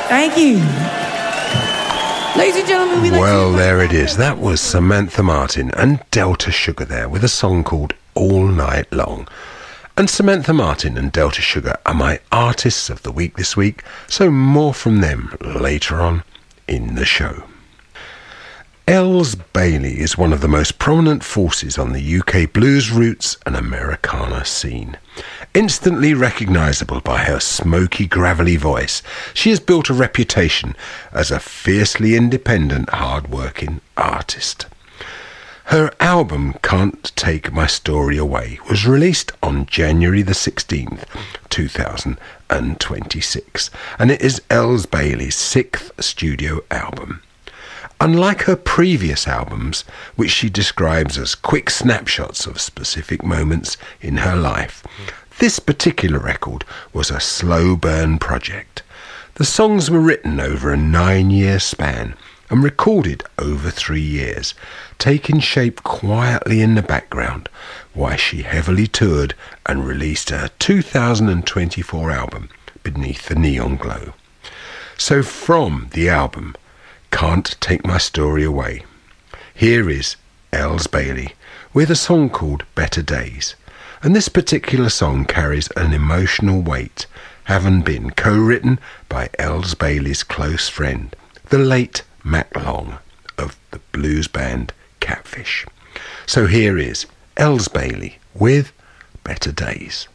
Thank you. Ladies and gentlemen, we Well, there it is. That was Samantha Martin and Delta Sugar there with a song called All Night Long. And Samantha Martin and Delta Sugar are my artists of the week this week, so more from them later on in the show. Els Bailey is one of the most prominent forces on the UK blues roots and Americana scene. Instantly recognisable by her smoky, gravelly voice, she has built a reputation as a fiercely independent, hard-working artist. Her album, Can't Take My Story Away, was released on January the 16th, 2026, and it is Els Bailey's 6th studio album. Unlike her previous albums, which she describes as quick snapshots of specific moments in her life, this particular record was a slow burn project. The songs were written over a 9-year span and recorded over 3 years, taking shape quietly in the background while she heavily toured and released her 2024 album, Beneath the Neon Glow. So from the album, Can't Take My Story Away, here is Els Bailey with a song called Better Days. And this particular song carries an emotional weight, having been co-written by Els Bailey's close friend, the late Mac Long of the blues band Catfish. So here is Els Bailey with Better Days.